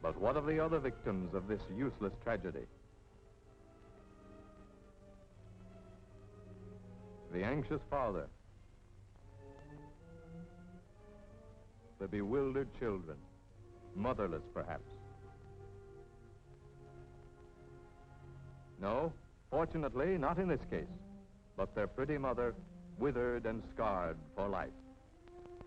But what of the other victims of this useless tragedy? The anxious father, the bewildered children, motherless perhaps. No, fortunately not in this case, but their pretty mother withered and scarred for life.